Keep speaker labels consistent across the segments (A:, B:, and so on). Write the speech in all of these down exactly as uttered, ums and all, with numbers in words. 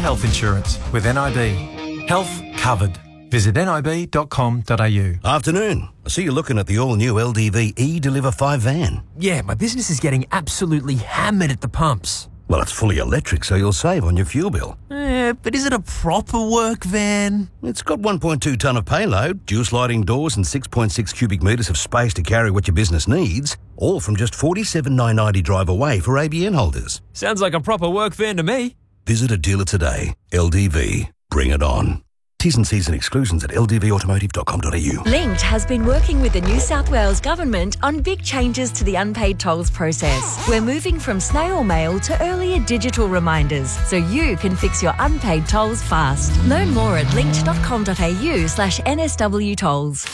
A: health insurance with N I B. Health covered. Visit nib dot com dot a u.
B: Afternoon. I see you're looking at the all-new L D V E-Deliver five van.
C: Yeah, my business is getting absolutely hammered at the pumps.
B: Well, it's fully electric, so you'll save on your fuel bill.
C: Eh, but is it a proper work van?
B: It's got one point two tonne of payload, dual sliding doors and six point six cubic metres of space to carry what your business needs, all from just forty-seven thousand nine hundred ninety drive away for A B N holders.
C: Sounds like a proper work van to me.
B: Visit a dealer today. L D V. Bring it on. T's and C's and exclusions at l d v automotive dot com dot a u.
D: Linked has been working with the New South Wales Government on big changes to the unpaid tolls process. We're moving from snail mail to earlier digital reminders so you can fix your unpaid tolls fast. Learn more at linked dot com dot a u slash N S W tolls.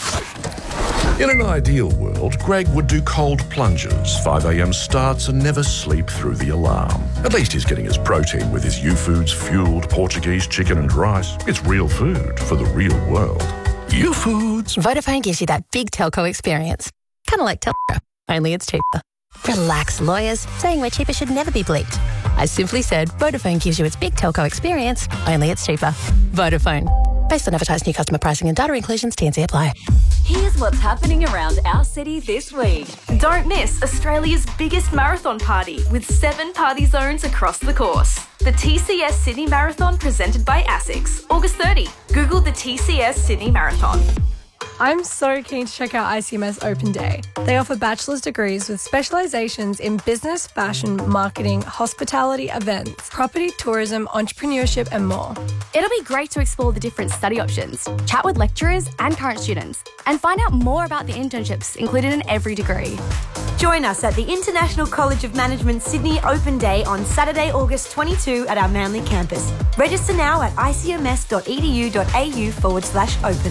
E: In an ideal world, Greg would do cold plunges, five a m starts and never sleep through the alarm. At least he's getting his protein with his U-Foods fueled Portuguese chicken and rice. It's real food for the real world. U-Foods.
F: Vodafone gives you that big telco experience. Kind of like Telstra, only it's cheaper. Relax, lawyers. Saying we're cheaper should never be bleeped. I simply said Vodafone gives you its big telco experience, only it's cheaper. Vodafone. Based on advertised new customer pricing and data inclusions, T and C apply.
G: Here's what's happening around our city this week.
H: Don't miss Australia's biggest marathon party with seven party zones across the course. The T C S Sydney Marathon presented by ASICS, August thirtieth. Google the T C S Sydney Marathon.
I: I'm so keen to check out I C M S Open Day. They offer bachelor's degrees with specialisations in business, fashion, marketing, hospitality, events, property, tourism, entrepreneurship and more.
J: It'll be great to explore the different study options, chat with lecturers and current students, and find out more about the internships included in every degree.
K: Join us at the International College of Management Sydney Open Day on Saturday, August twenty-second at our Manly campus. Register now at icms.edu.au forward slash open.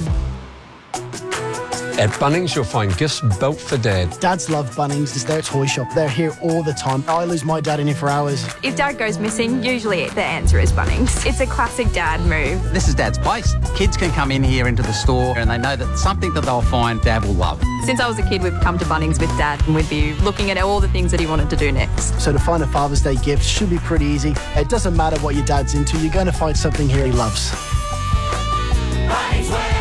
L: At Bunnings, you'll find gifts built for Dad.
M: Dads love Bunnings. It's their toy shop. They're here all the time. I lose my dad in here for hours.
H: If Dad goes missing, usually the answer is Bunnings. It's a classic Dad move.
N: This is Dad's place. Kids can come in here into the store and they know that something that they'll find Dad will love.
H: Since I was a kid, we've come to Bunnings with Dad and we'd be looking at all the things that he wanted to do next.
M: So to find a Father's Day gift should be pretty easy. It doesn't matter what your dad's into. You're going to find something here he loves.
D: Bunnings Warehouse.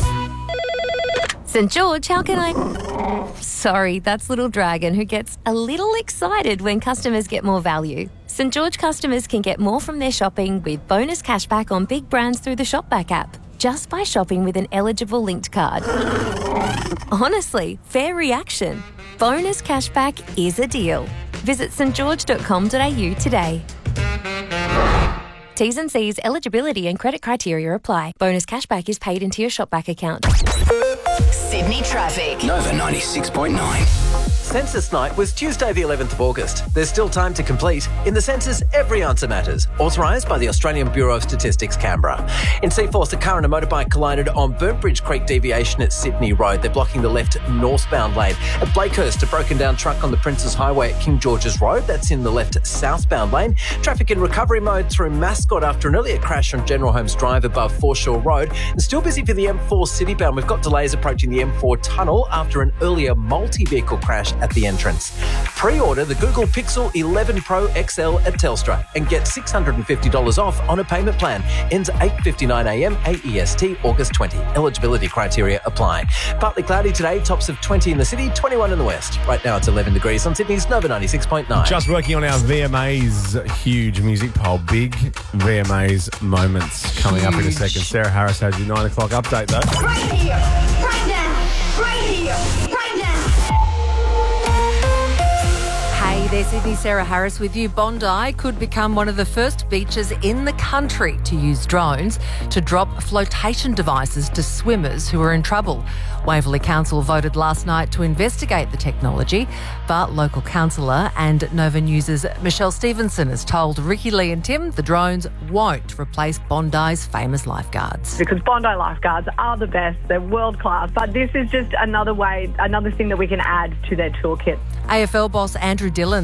D: St George, how can I... Sorry, that's Little Dragon, who gets a little excited when customers get more value. St George customers can get more from their shopping with bonus cashback on big brands through the Shopback app, just by shopping with an eligible linked card. Honestly, fair reaction. Bonus cashback is a deal. Visit st george dot com dot a u today. T's and C's, eligibility and credit criteria apply. Bonus cashback is paid into your Shopback account.
O: Sydney traffic.
P: Nova ninety-six point nine.
Q: Census night was Tuesday the eleventh of August. There's still time to complete. In the census, every answer matters. Authorised by the Australian Bureau of Statistics, Canberra. In Seaforth, a car and a motorbike collided on Burnbridge Creek deviation at Sydney Road. They're blocking the left northbound lane. At Blakehurst, a broken down truck on the Princes Highway at King George's Road. That's in the left southbound lane. Traffic in recovery mode through Mascot after an earlier crash on General Holmes Drive above Foreshore Road. And still busy for the M four citybound. We've got delays approaching the M four tunnel after an earlier multi-vehicle crash at the entrance. Pre-order the Google Pixel eleven Pro X L at Telstra and get six hundred fifty dollars off on a payment plan. Ends eight fifty-nine a m A E S T, August twentieth. Eligibility criteria apply. Partly cloudy today, tops of twenty in the city, twenty-one in the west. Right now it's eleven degrees on Sydney's Nova ninety-six point nine.
R: Just working on our V M A's huge music poll. Big V M A's moments coming huge. Up in a second. Sarah Harris has your nine o'clock update though.
O: Right here, right now, right here, right now.
S: Hey there, Sydney, Sarah Harris with you. Bondi could become one of the first beaches in the country to use drones to drop flotation devices to swimmers who are in trouble. Waverley Council voted last night to investigate the technology, but local councillor and Nova News' Michelle Stevenson has told Ricky Lee and Tim the drones won't replace Bondi's famous lifeguards.
T: Because Bondi lifeguards are the best, they're world class, but this is just another way, another thing that we can add to their toolkit.
S: A F L boss Andrew Dillon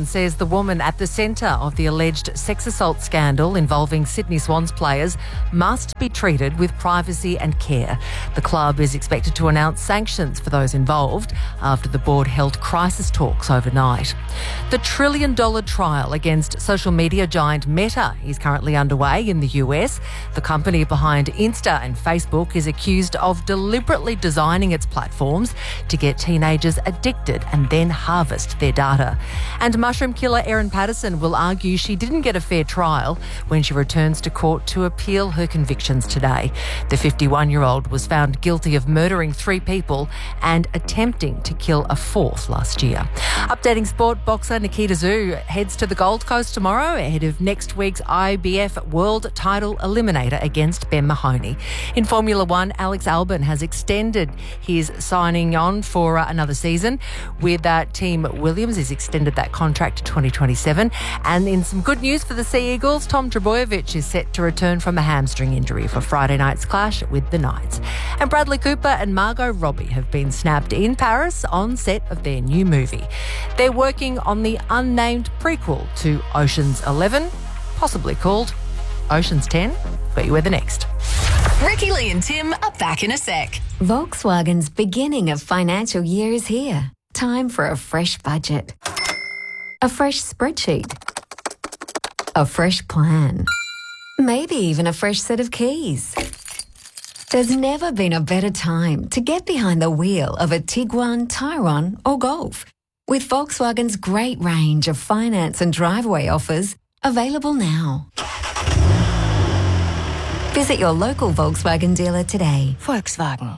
S: Patterson says the woman at the centre of the alleged sex assault scandal involving Sydney Swans players must be treated with privacy and care. The club is expected to announce sanctions for those involved after the board held crisis talks overnight. The trillion dollar trial against social media giant Meta is currently underway in the U S. The company behind Insta and Facebook is accused of deliberately designing its platforms to get teenagers addicted and then harvest their data. And mushroom killer Erin Patterson will argue she didn't get a fair trial when she returns to court to appeal her convictions today. The fifty-one-year-old was found guilty of murdering three people and attempting to kill a fourth last year. Updating sport, boxer Nikita Zhu heads to the Gold Coast tomorrow ahead of next week's I B F World Title Eliminator against Ben Mahoney. In Formula One, Alex Albon has extended his signing on for uh, another season with uh, Team Williams. He's extended that contract to twenty twenty-seven. And in some good news for the Sea Eagles, Tom Trbojevic is set to return from a hamstring injury for Friday night's clash with the Knights. And Bradley Cooper and Margot Robbie have been snapped in Paris on set of their new movie. They're working on the unnamed prequel to Ocean's eleven, possibly called Ocean's ten. Bet you where the next.
P: Ricky, Lee and Tim are back in a sec.
D: Volkswagen's beginning of financial year is here. Time for a fresh budget. A fresh spreadsheet. A fresh plan. Maybe even a fresh set of keys. There's never been a better time to get behind the wheel of a Tiguan, Tyron or Golf. With Volkswagen's great range of finance and driveway offers available now. Visit your local Volkswagen dealer today.
P: Volkswagen.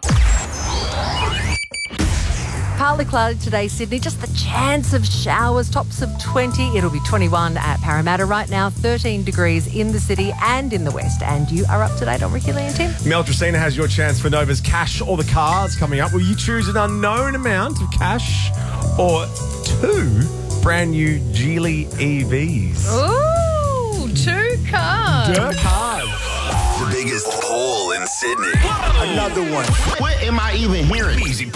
S: Partly cloudy today, Sydney. Just the chance of showers, tops of twenty. It'll be twenty-one at Parramatta right now, thirteen degrees in the city and in the west. And you are up to date on Ricky, Lee and Tim.
R: Mel Tracina has your chance for Nova's cash or the cars coming up. Will you choose an unknown amount of cash or two brand new Geely E Vs?
S: Ooh, two cars.
R: Two cars.
U: The biggest poll in Sydney.
V: Another one. What am I even hearing?
U: Easy.